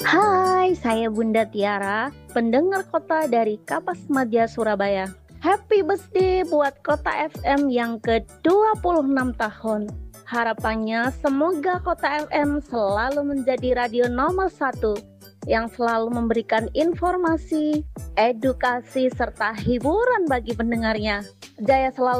Hai, saya Bunda Tiara, pendengar kota dari Kapas Madya Surabaya. Happy birthday buat Kota FM yang ke-26 tahun. Harapannya semoga Kota FM selalu menjadi radio nomor satu yang selalu memberikan informasi, edukasi, serta hiburan bagi pendengarnya. Jaya selalu